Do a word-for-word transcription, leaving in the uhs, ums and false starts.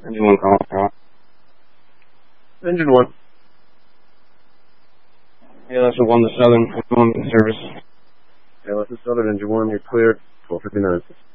Engine one, call, call. Engine one. A L S one to Southern, one in service. A L S Southern, Engine one, you're cleared. twelve fifty-nine.